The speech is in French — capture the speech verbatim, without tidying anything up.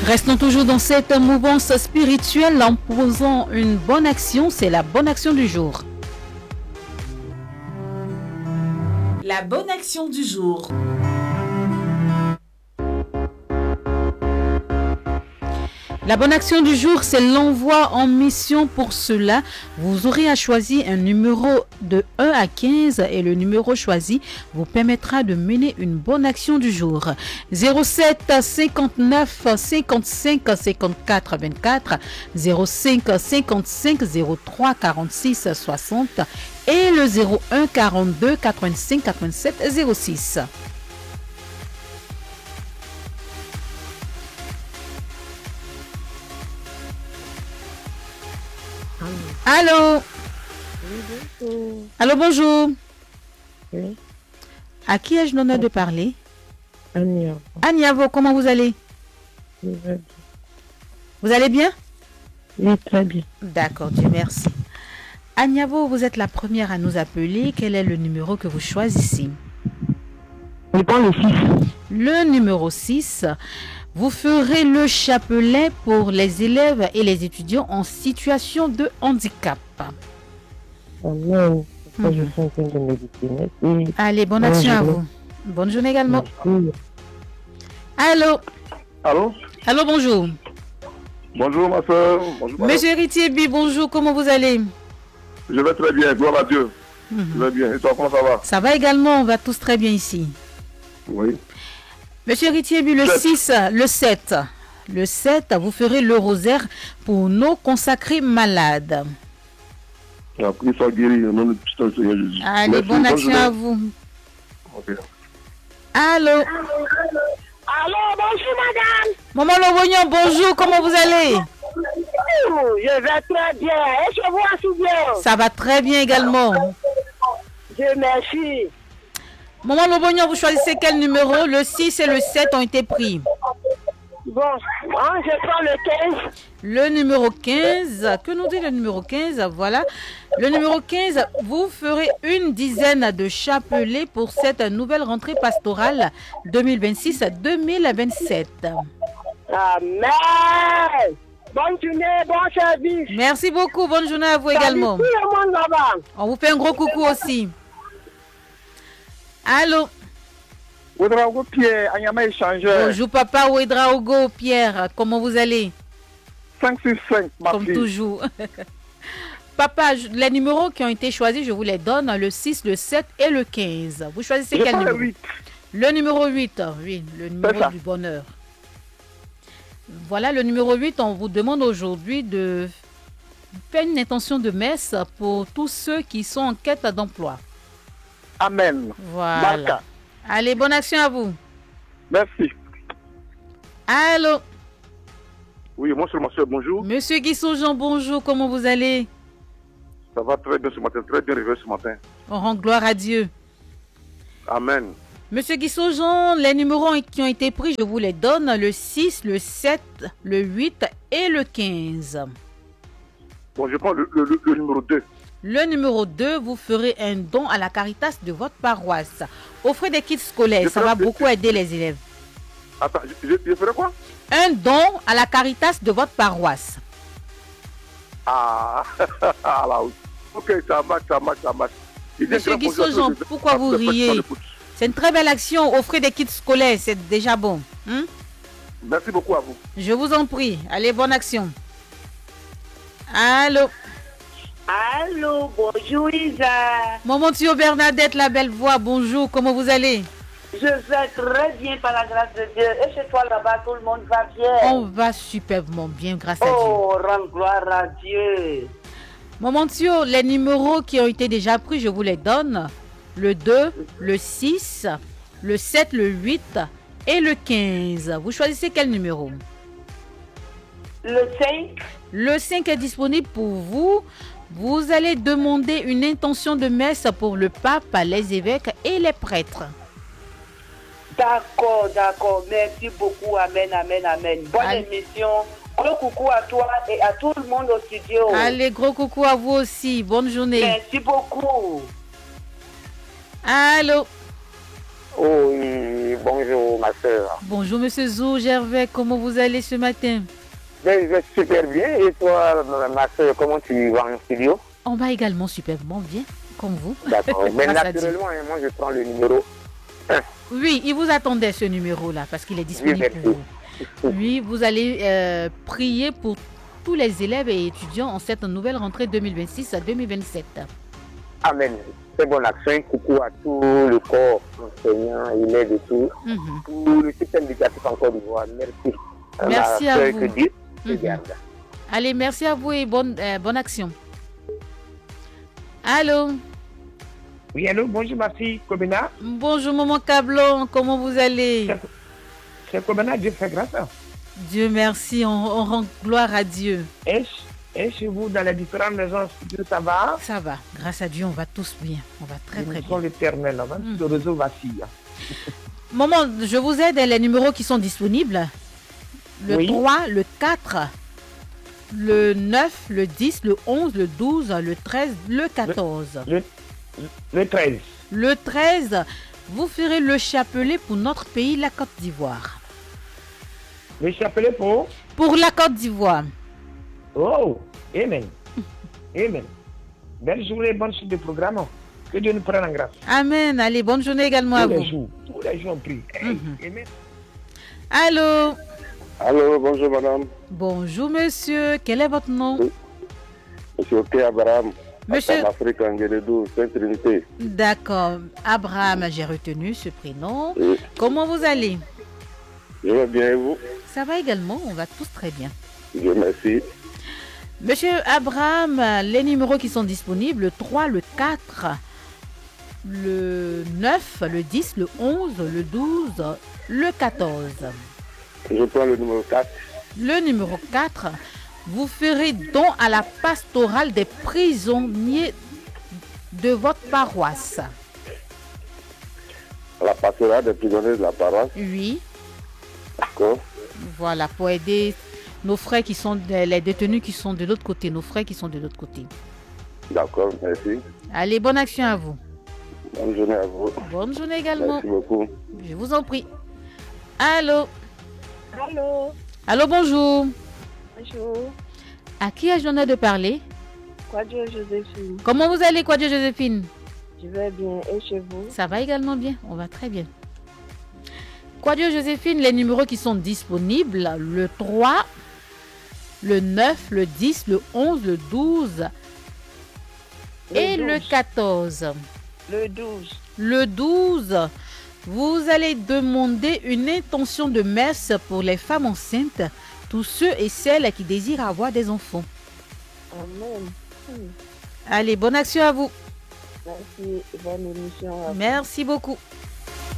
Restons toujours dans cette mouvance spirituelle en posant une bonne action. C'est la bonne action du jour. La bonne action du jour. La bonne action du jour, c'est l'envoi en mission. Pour cela, vous aurez à choisir un numéro de un à quinze et le numéro choisi vous permettra de mener une bonne action du jour. zéro sept cinquante-neuf cinquante-cinq cinquante-quatre vingt-quatre, zéro cinq cinquante-cinq zéro trois quarante-six soixante et le zéro un quarante-deux quatre-vingt-cinq quatre-vingt-sept zéro six. Allô? Oui, bonjour. Allô, bonjour. Oui. À qui ai-je l'honneur de parler? Anya. Agnavo, comment vous allez? Je vais bien. Vous allez bien? Oui, très bien. D'accord, Dieu merci. Agnavo, vous êtes la première à nous appeler. Quel est le numéro que vous choisissez? Je prends le six. Le numéro six. Vous ferez le chapelet pour les élèves et les étudiants en situation de handicap. Amen. Mhm. Je suis en train de méditer. Merci. Allez, bonne Bonne action à journée. vous. Bonne journée également. Merci. Allô? Allô? Allô, bonjour. Bonjour ma soeur. Bonjour madame. Monsieur Héritier B, bonjour, comment vous allez? Je vais très bien, gloire à Dieu. Mhm. Je vais bien. Et toi, comment ça va? Ça va également, on va tous très bien ici. Oui. Monsieur Héritier B, le Sept. six, le sept. Le sept, vous ferez le rosaire pour nos consacrés malades. La prière soit guérie au nom du puissant Seigneur Jésus. Allez, Merci, bonne action journée. à vous. Ok. Allô? Allô, bonjour madame. Maman Lobognon, bonjour, comment vous allez? Je vais très bien. Et je vous aussi bien. Ça va très bien également. Dieu merci. Maman Lobognon, vous choisissez quel numéro? Le six et le sept ont été pris. Bon, hein, je prends le quinze. Le numéro quinze, que nous dit le numéro quinze? Voilà. Le numéro quinze, vous ferez une dizaine de chapelets pour cette nouvelle rentrée pastorale deux mille vingt-six à deux mille vingt-sept. Amen. Bonne journée, bon service. Merci beaucoup. Bonne journée à vous également. Salut tout le monde là-bas. On vous fait un gros coucou aussi. Allô? Ouedraogo Pierre, Anyama échangeur. Bonjour papa Ouedraogo Pierre. Comment vous allez? cinq six cinq, ma Comme fille. toujours. Papa, je- les numéros qui ont été choisis, je vous les donne. Le six, le sept et le quinze. Vous choisissez Je quel prends le numéro? huit. Le numéro huit, oui, le C'est numéro ça. du bonheur. Voilà, le numéro huit, on vous demande aujourd'hui de faire une intention de messe pour tous ceux qui sont en quête d'emploi. Amen. Voilà. Barca. Allez, bonne action à vous. Merci. Allô, Oui, moi c'est ma soeur, bonjour. Monsieur Guissou Jean, bonjour, comment vous allez? Ça va très bien ce matin, très bien réveillé ce matin. On rend gloire à Dieu. Amen. Monsieur Guissou Jean, les numéros qui ont été pris, je vous les donne. Le six, le sept, le huit et le quinze. Bon, je prends le, le- le- le numéro deux. Le numéro deux, vous ferez un don à la Caritas de votre paroisse. Offrez des kits scolaires, Je ça ferai- va beaucoup aider les élèves. Attends, je, je, je ferai quoi? Un don à la Caritas de votre paroisse. Ah, ah là, oui. Ok, ça marche, ça marche, ça marche. Il dit Monsieur grand bonjour à Guissot Jean, tous les- pourquoi à vous tous les riez? participants d'écoute. C'est une très belle action. Offrez des kits scolaires, c'est déjà bon. Hein? Merci beaucoup à vous. Je vous en prie. Allez, bonne action. Allô? Allô, bonjour Isa. Maman Thio Bernadette, la belle voix, bonjour, comment vous allez? Je vais très bien par la grâce de Dieu. Et chez toi là-bas, tout le monde va bien. On va superbement bien, grâce à Dieu. Oh, rends gloire à Dieu. Maman Thio, les numéros qui ont été déjà pris, je vous les donne. Le deux, le six, le sept, le huit et le quinze. Vous choisissez quel numéro? Le cinq. Le cinq est disponible pour vous. Vous allez demander une intention de messe pour le pape, les évêques et les prêtres. D'accord, d'accord. Merci beaucoup. Amen, amen, amen. Bonne Allez. émission. Gros coucou à toi et à tout le monde au studio. Allez, gros coucou à vous aussi. Bonne journée. Merci beaucoup. Allô? Oh, bonjour ma soeur. Bonjour Monsieur Zou Gervais, comment vous allez ce matin? Ben, je vais super bien. Et toi, ma soeur, comment tu vas en studio? On va également superbement bien, comme vous. D'accord. Mais Grâce à naturellement, hein, moi je prends le numéro un. Oui, il vous attendait ce numéro-là parce qu'il est disponible merci. pour vous. Oui, vous allez euh, prier pour tous les élèves et étudiants en cette nouvelle rentrée deux mille vingt-six à deux mille vingt-sept. Amen. Très bonne action. Coucou à tout le corps enseignant, élèves et tout. Mhm. Tout le système éducatif en Côte d'Ivoire. Merci. Merci Ma à soeur vous. que Dieu te Mhm. garde. Allez, merci à vous et bonne, euh, bonne action. Allô? Oui, allô, bonjour ma fille Kobena. Bonjour Maman Cablon, comment vous allez? C'est Kobena, Dieu fait grâce. Dieu merci, on, on rend gloire à Dieu. Et, et chez vous, dans les différentes maisons, ça va? Ça va, grâce à Dieu, on va tous bien. On va très très bien. L'éternel, même Mm. si le réseau vacille. Maman, je vous aide les numéros qui sont disponibles. Le Oui. trois, le quatre, le neuf, le dix, le onze, le douze, le treize, le quatorze. Le, le treize. Le treize, vous ferez le chapelet pour notre pays, la Côte d'Ivoire. Le chapelet pour? Pour la Côte d'Ivoire. Oh, amen. Amen. Belle journée, bonne suite de programme. Que Dieu nous prenne en grâce. Amen. Allez, bonne journée également à Tous les vous. jours, tous les jours on prie. Hey, amen. Allô? Allô, bonjour madame. Bonjour monsieur, quel est votre nom? Oui. Monsieur Oké Abraham. Monsieur- En Afrique, en Guélédou, Sainte-Trinité. D'accord. Abraham, j'ai retenu ce prénom. Oui. Comment vous allez? Je vais bien et vous? Ça va également, on va tous très bien. Dieu merci. Monsieur Abraham, les numéros qui sont disponibles, le trois, le quatre, le neuf, le dix, le onze, le douze, le quatorze. Je prends le numéro quatre. Le numéro quatre, vous ferez don à la pastorale des prisonniers de votre paroisse. La pastorale des prisonniers de la paroisse. Oui, D'accord. voilà, pour aider nos frères qui sont, les détenus qui sont de l'autre côté, nos frères qui sont de l'autre côté. D'accord, merci. Allez, bonne action à vous. Bonne journée à vous. Bonne journée également. Merci beaucoup. Je vous en prie. Allô? Allô, Allô, bonjour. bonjour. À qui ai-je l'honneur de parler? Quadio Joséphine. Comment vous allez, Quadio Joséphine? Je vais bien. Et chez vous? Ça va également bien, on va très bien. Quadio Joséphine, les numéros qui sont disponibles, le trois, le neuf, le dix, le onze, le douze et le quatorze. Le douze. Le douze, vous allez demander une intention de messe pour les femmes enceintes, tous ceux et celles qui désirent avoir des enfants. Amen. Allez, bonne action à vous. Merci. Bonne émission. à vous. Merci beaucoup.